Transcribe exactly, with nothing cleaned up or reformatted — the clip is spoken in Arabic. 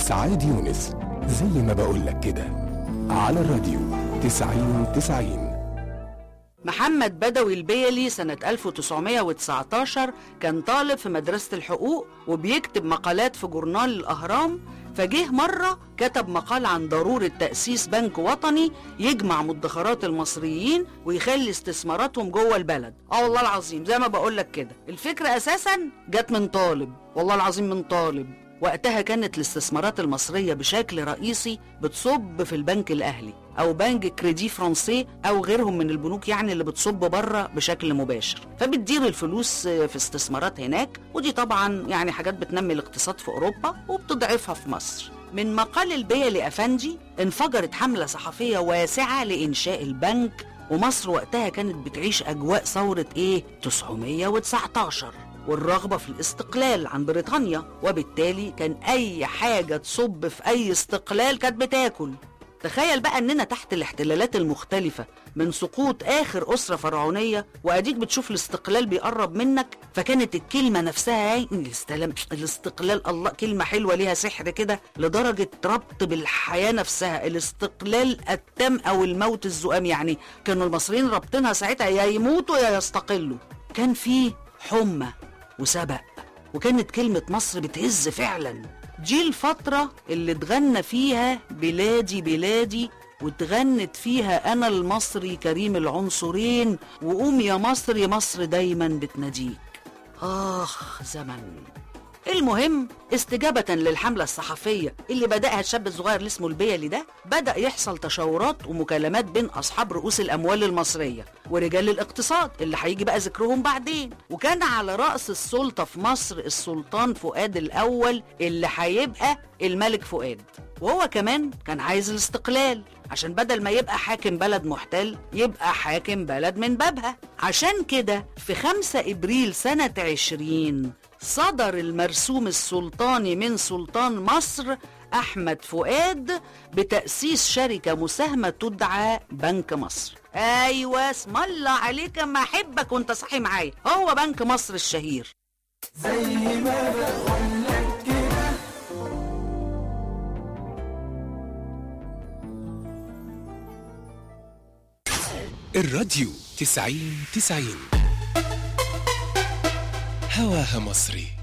إسعاد يونس، زي ما بقولك كده، على الراديو تسعين تسعين. محمد بدوي البيلي سنة ألف وتسعمائة وتسعة عشر كان طالب في مدرسة الحقوق وبيكتب مقالات في جورنال الأهرام. فجه مرة كتب مقال عن ضرورة تأسيس بنك وطني يجمع مدخرات المصريين ويخلي استثماراتهم جوه البلد. اه والله العظيم زي ما بقولك كده، الفكرة أساسا جت من طالب، والله العظيم من طالب. وقتها كانت الاستثمارات المصرية بشكل رئيسي بتصب في البنك الأهلي أو بنك كريدي فرنسي أو غيرهم من البنوك، يعني اللي بتصب بره بشكل مباشر، فبتدير الفلوس في استثمارات هناك. ودي طبعا يعني حاجات بتنمي الاقتصاد في أوروبا وبتضعفها في مصر. من مقال البيلي أفندي انفجرت حملة صحفية واسعة لإنشاء البنك، ومصر وقتها كانت بتعيش أجواء ثورة إيه؟ تسعمائة وتسعة عشر والرغبة في الاستقلال عن بريطانيا، وبالتالي كان أي حاجة تصب في أي استقلال كانت بتاكل. تخيل بقى أننا تحت الاحتلالات المختلفة، من سقوط آخر أسرة فرعونية وأديك بتشوف الاستقلال بيقرب منك. فكانت الكلمة نفسها الاستلام الاستقلال، الله كلمة حلوة ليها سحر كده لدرجة ربط بالحياة نفسها. الاستقلال التام أو الموت الزؤام، يعني كانوا المصريين ربطينها ساعتها يا يموتوا يا يستقلوا. كان فيه حمى وسبق، وكانت كلمة مصر بتهز فعلا. دي الفترة اللي اتغنى فيها بلادي بلادي، واتغنت فيها أنا المصري كريم العنصرين، وقوم يا مصر يا مصر دايما بتناديك. آخ زمن. المهم استجابة للحملة الصحفية اللي بدأها الشاب الصغير اللي اسمه البيلي ده، بدأ يحصل تشاورات ومكالمات بين أصحاب رؤوس الأموال المصرية ورجال الاقتصاد اللي هيجي بقى ذكرهم بعدين. وكان على رأس السلطة في مصر السلطان فؤاد الأول اللي هيبقى الملك فؤاد، وهو كمان كان عايز الاستقلال عشان بدل ما يبقى حاكم بلد محتل يبقى حاكم بلد من بابها. عشان كده في خمسة إبريل سنة عشرين صدر المرسوم السلطاني من سلطان مصر أحمد فؤاد بتأسيس شركة مساهمة تدعى بنك مصر. أيوة اسم الله عليك، ما أحبك وانت صحي معايا، هو بنك مصر الشهير. زي ما بقولك كده. الراديو تسعين تسعين، هواها مصري.